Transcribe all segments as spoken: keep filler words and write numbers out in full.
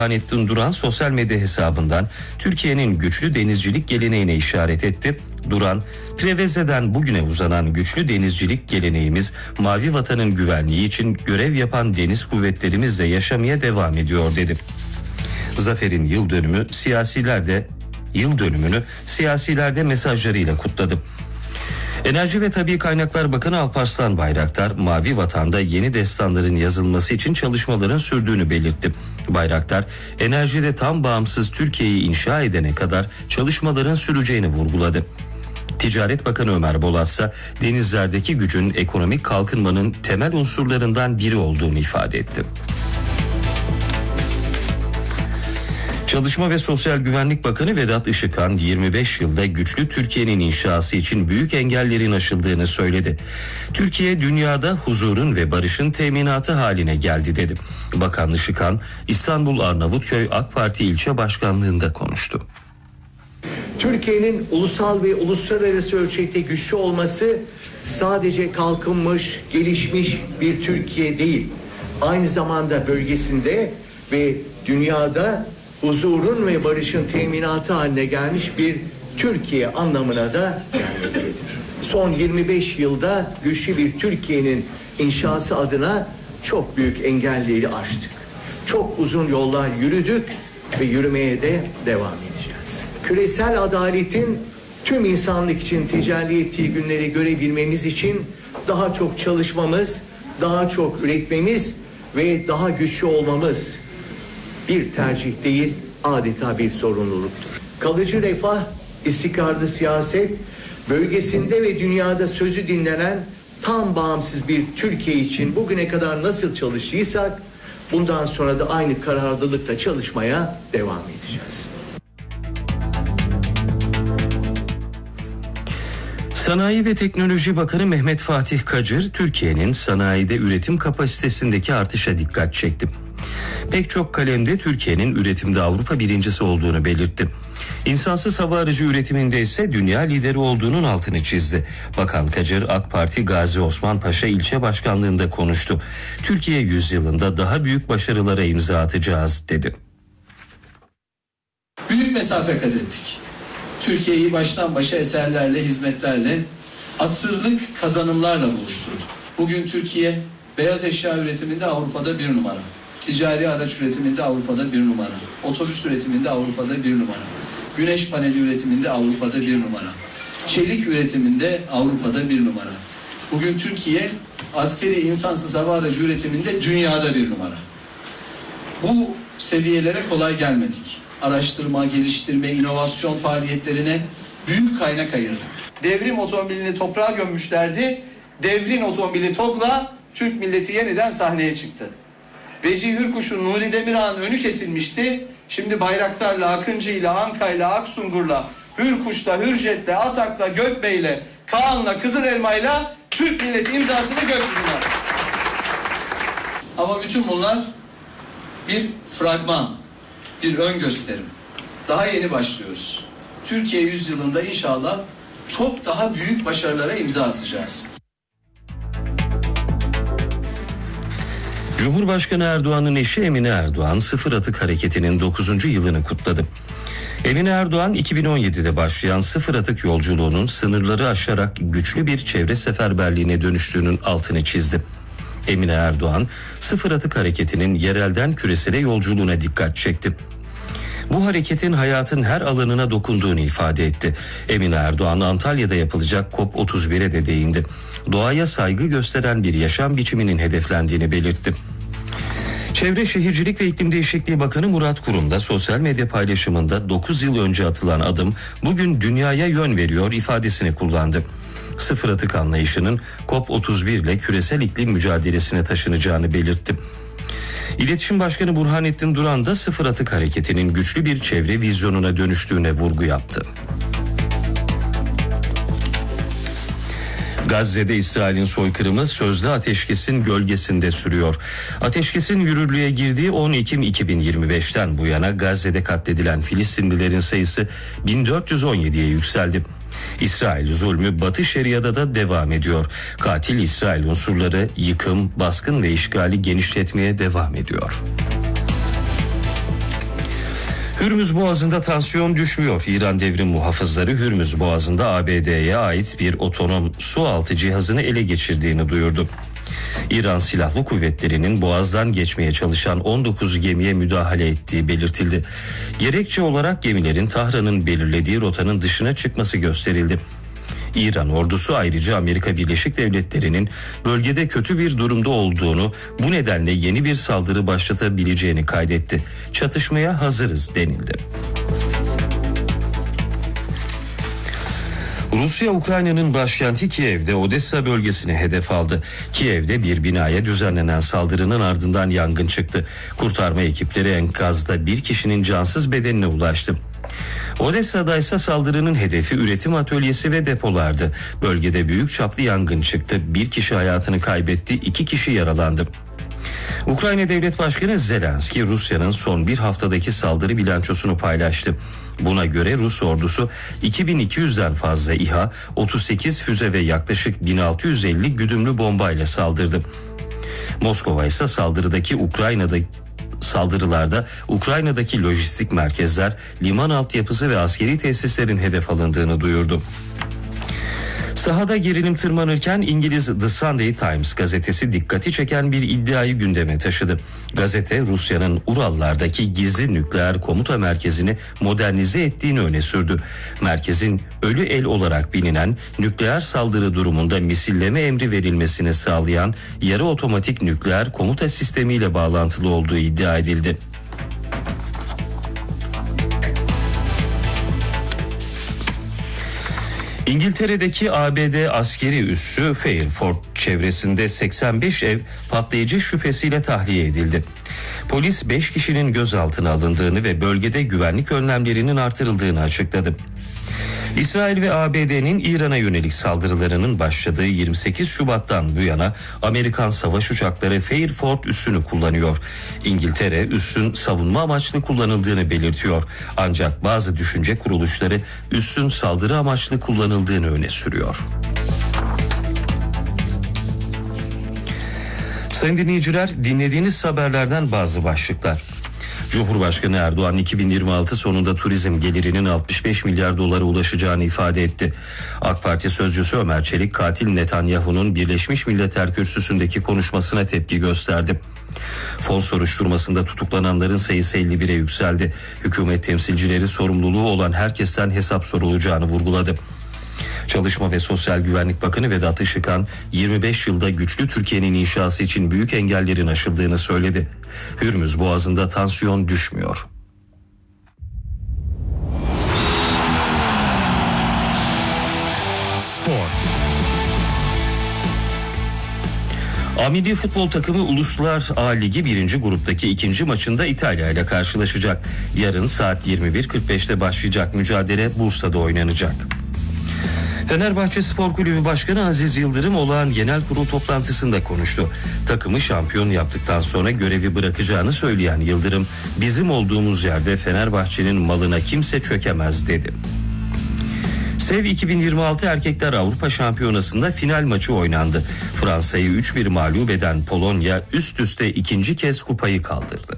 Burhanettin Duran sosyal medya hesabından Türkiye'nin güçlü denizcilik geleneğine işaret etti. Duran, Preveze'den bugüne uzanan güçlü denizcilik geleneğimiz Mavi Vatan'ın güvenliği için görev yapan deniz kuvvetlerimizle yaşamaya devam ediyor dedi. Zafer'in yıl dönümü siyasilerde yıl dönümünü siyasilerde mesajlarıyla kutladı. Enerji ve Tabii Kaynaklar Bakanı Alparslan Bayraktar, Mavi Vatan'da yeni destanların yazılması için çalışmaların sürdüğünü belirtti. Bayraktar, enerjide tam bağımsız Türkiye'yi inşa edene kadar çalışmaların süreceğini vurguladı. Ticaret Bakanı Ömer Bolat ise denizlerdeki gücün ekonomik kalkınmanın temel unsurlarından biri olduğunu ifade etti. Çalışma ve Sosyal Güvenlik Bakanı Vedat Işıkhan yirmi beş yılda güçlü Türkiye'nin inşası için büyük engellerin aşıldığını söyledi. Türkiye dünyada huzurun ve barışın teminatı haline geldi dedi. Bakan Işıkhan İstanbul Arnavutköy AK Parti ilçe başkanlığında konuştu. Türkiye'nin ulusal ve uluslararası ölçekte güçlü olması sadece kalkınmış, gelişmiş bir Türkiye değil, aynı zamanda bölgesinde ve dünyada huzurun ve barışın teminatı haline gelmiş bir Türkiye anlamına da gelmektedir. Son yirmi beş yılda güçlü bir Türkiye'nin inşası adına çok büyük engelleri aştık. Çok uzun yollar yürüdük ve yürümeye de devam edeceğiz. Küresel adaletin tüm insanlık için tecelli ettiği günleri görebilmemiz için daha çok çalışmamız, daha çok üretmemiz ve daha güçlü olmamız bir tercih değil, adeta bir sorumluluktur. Kalıcı refah, istikrarlı siyaset, bölgesinde ve dünyada sözü dinlenen tam bağımsız bir Türkiye için bugüne kadar nasıl çalıştıysak, bundan sonra da aynı kararlılıkla çalışmaya devam edeceğiz. Sanayi ve Teknoloji Bakanı Mehmet Fatih Kacır, Türkiye'nin sanayide üretim kapasitesindeki artışa dikkat çekti. Pek çok kalemde Türkiye'nin üretimde Avrupa birincisi olduğunu belirtti. İnsansız hava aracı üretiminde ise dünya lideri olduğunun altını çizdi. Bakan Kacır, AK Parti Gazi Osman Paşa ilçe başkanlığında konuştu. Türkiye yüzyılında daha büyük başarılara imza atacağız dedi. Büyük mesafe kat ettik. Türkiye'yi baştan başa eserlerle, hizmetlerle, asırlık kazanımlarla buluşturduk. Bugün Türkiye beyaz eşya üretiminde Avrupa'da bir numara. Ticari araç üretiminde Avrupa'da bir numara. Otobüs üretiminde Avrupa'da bir numara. Güneş paneli üretiminde Avrupa'da bir numara. Çelik üretiminde Avrupa'da bir numara. Bugün Türkiye askeri insansız hava aracı üretiminde dünyada bir numara. Bu seviyelere kolay gelmedik. Araştırma, geliştirme, inovasyon faaliyetlerine büyük kaynak ayırdık. Devrim otomobilini toprağa gömmüşlerdi. Devrin otomobili TOG'la Türk milleti yeniden sahneye çıktı. Vecihi Hürkuş'un, Nuri Demirağ'ın önü kesilmişti. Şimdi Bayraktar'la, Akıncı'yla, Anka'yla, Aksungur'la, Hürkuş'la, Hürjet'le, Atak'la, Gökbey'le, Kaan'la, Kızılelma'yla Türk milleti imzasını gökyüzüne attı. Ama bütün bunlar bir fragman, bir ön gösterim. Daha yeni başlıyoruz. Türkiye yüzyılında inşallah çok daha büyük başarılara imza atacağız. Cumhurbaşkanı Erdoğan'ın eşi Emine Erdoğan sıfır atık hareketinin dokuzuncu yılını kutladı. Emine Erdoğan iki bin on yedide başlayan sıfır atık yolculuğunun sınırları aşarak güçlü bir çevre seferberliğine dönüştüğünün altını çizdi. Emine Erdoğan sıfır atık hareketinin yerelden küresele yolculuğuna dikkat çekti. Bu hareketin hayatın her alanına dokunduğunu ifade etti. Emine Erdoğan Antalya'da yapılacak COP otuz bire de değindi. Doğaya saygı gösteren bir yaşam biçiminin hedeflendiğini belirtti. Çevre Şehircilik ve İklim Değişikliği Bakanı Murat Kurum da sosyal medya paylaşımında dokuz yıl önce atılan adım bugün dünyaya yön veriyor ifadesini kullandı. Sıfır atık anlayışının COP otuz bir ile küresel iklim mücadelesine taşınacağını belirtti. İletişim Başkanı Burhanettin Duran da sıfır atık hareketinin güçlü bir çevre vizyonuna dönüştüğüne vurgu yaptı. Gazze'de İsrail'in soykırımı sözlü ateşkesin gölgesinde sürüyor. Ateşkesin yürürlüğe girdiği on Ekim iki bin yirmi beşten bu yana Gazze'de katledilen Filistinlilerin sayısı bin dört yüz on yediye yükseldi. İsrail zulmü Batı Şeria'da da devam ediyor. Katil İsrail unsurları yıkım, baskın ve işgali genişletmeye devam ediyor. Hürmüz Boğazı'nda tansiyon düşmüyor. İran devrim muhafızları Hürmüz Boğazı'nda A B D'ye ait bir otonom su altı cihazını ele geçirdiğini duyurdu. İran Silahlı Kuvvetleri'nin Boğaz'dan geçmeye çalışan on dokuz gemiye müdahale ettiği belirtildi. Gerekçe olarak gemilerin Tahran'ın belirlediği rotanın dışına çıkması gösterildi. İran ordusu ayrıca Amerika Birleşik Devletleri'nin bölgede kötü bir durumda olduğunu, bu nedenle yeni bir saldırı başlatabileceğini kaydetti. Çatışmaya hazırız denildi. Rusya, Ukrayna'nın başkenti Kiev'de Odessa bölgesini hedef aldı. Kiev'de bir binaya düzenlenen saldırının ardından yangın çıktı. Kurtarma ekipleri enkazda bir kişinin cansız bedenine ulaştı. Odessa'da ise saldırının hedefi üretim atölyesi ve depolardı. Bölgede büyük çaplı yangın çıktı. Bir kişi hayatını kaybetti, iki kişi yaralandı. Ukrayna Devlet Başkanı Zelenski, Rusya'nın son bir haftadaki saldırı bilançosunu paylaştı. Buna göre Rus ordusu iki bin iki yüzden fazla İHA, otuz sekiz füze ve yaklaşık bin altı yüz elli güdümlü bombayla saldırdı. Moskova ise saldırıdaki Ukrayna'da Saldırılarda Ukrayna'daki lojistik merkezler, liman altyapısı ve askeri tesislerin hedef alındığını duyurdu. Sahada gerilim tırmanırken İngiliz The Sunday Times gazetesi dikkati çeken bir iddiayı gündeme taşıdı. Gazete, Rusya'nın Urallardaki gizli nükleer komuta merkezini modernize ettiğini öne sürdü. Merkezin ölü el olarak bilinen nükleer saldırı durumunda misilleme emri verilmesini sağlayan yarı otomatik nükleer komuta sistemiyle bağlantılı olduğu iddia edildi. İngiltere'deki A B D askeri üssü Fairford çevresinde seksen beş ev patlayıcı şüphesiyle tahliye edildi. Polis beş kişinin gözaltına alındığını ve bölgede güvenlik önlemlerinin artırıldığını açıkladı. İsrail ve A B D'nin İran'a yönelik saldırılarının başladığı yirmi sekiz Şubat'tan bu yana Amerikan savaş uçakları Fairford üssünü kullanıyor. İngiltere üssün savunma amaçlı kullanıldığını belirtiyor. Ancak bazı düşünce kuruluşları üssün saldırı amaçlı kullanıldığını öne sürüyor. Sayın dinleyiciler, dinlediğiniz haberlerden bazı başlıklar. Cumhurbaşkanı Erdoğan iki bin yirmi altı sonunda turizm gelirinin altmış beş milyar dolara ulaşacağını ifade etti. AK Parti sözcüsü Ömer Çelik, katil Netanyahu'nun Birleşmiş Milletler Kürsüsü'ndeki konuşmasına tepki gösterdi. Fon soruşturmasında tutuklananların sayısı elli bire yükseldi. Hükümet temsilcileri sorumluluğu olan herkesten hesap sorulacağını vurguladı. Çalışma ve Sosyal Güvenlik Bakanı Vedat Işıkhan, yirmi beş yılda güçlü Türkiye'nin inşası için büyük engellerin aşıldığını söyledi. Hürmüz Boğazı'nda tansiyon düşmüyor. Spor. A Milli Futbol takımı Uluslar A Ligi birinci gruptaki ikinci maçında İtalya ile karşılaşacak. Yarın saat yirmi bir kırk beşte başlayacak mücadele Bursa'da oynanacak. Fenerbahçe Spor Kulübü Başkanı Aziz Yıldırım olağan genel kurul toplantısında konuştu. Takımı şampiyon yaptıktan sonra görevi bırakacağını söyleyen Yıldırım, bizim olduğumuz yerde Fenerbahçe'nin malına kimse çökemez dedi. SEV iki bin yirmi altı Erkekler Avrupa Şampiyonası'nda final maçı oynandı. Fransa'yı üç bir mağlup eden Polonya üst üste ikinci kez kupayı kaldırdı.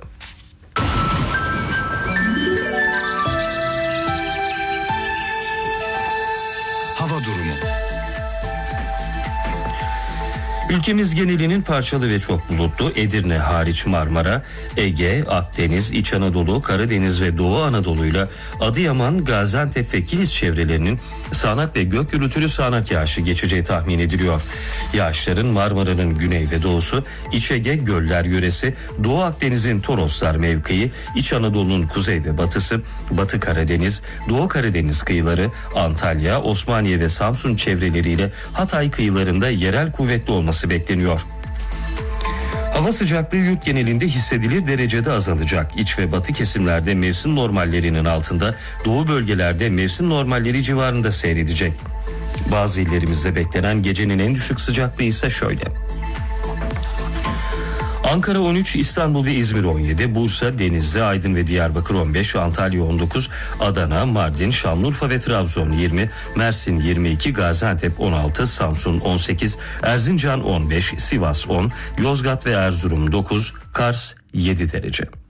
Hava durumu. Ülkemiz genelinin parçalı ve çok bulutlu, Edirne hariç Marmara, Ege, Akdeniz, İç Anadolu, Karadeniz ve Doğu Anadolu'yla Adıyaman, Gaziantep ve Kilis çevrelerinin sağanak ve gök gürültülü sağanak yağışı geçeceği tahmin ediliyor. Yağışların Marmara'nın güney ve doğusu, İç Ege, Göller yöresi, Doğu Akdeniz'in Toroslar mevkii, İç Anadolu'nun kuzey ve batısı, Batı Karadeniz, Doğu Karadeniz kıyıları, Antalya, Osmaniye ve Samsun çevreleriyle Hatay kıyılarında yerel kuvvetli olması bekleniyor. Hava sıcaklığı yurt genelinde hissedilir derecede azalacak. İç ve batı kesimlerde mevsim normallerinin altında, doğu bölgelerde mevsim normalleri civarında seyredecek. Bazı illerimizde beklenen gecenin en düşük sıcaklığı ise şöyle. Ankara on üç, İstanbul ve İzmir on yedi, Bursa, Denizli, Aydın ve Diyarbakır on beş, Antalya on dokuz, Adana, Mardin, Şanlıurfa ve Trabzon yirmi, Mersin yirmi iki, Gaziantep on altı, Samsun on sekiz, Erzincan on beş, Sivas on, Yozgat ve Erzurum dokuz, Kars yedi derece.